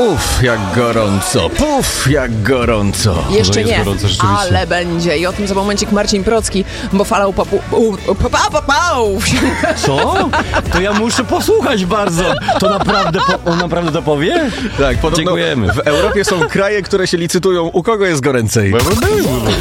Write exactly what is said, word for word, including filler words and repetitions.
Uff, jak gorąco, puf, jak gorąco. Jeszcze nie, gorąco, ale będzie. I o tym za momencik Marcin Procki, bo falał papu... Papał! Co? To ja muszę posłuchać bardzo. To naprawdę, po, on naprawdę to powie? Tak, podobno Dziękujemy. w Europie są kraje, które się licytują, u kogo jest goręcej.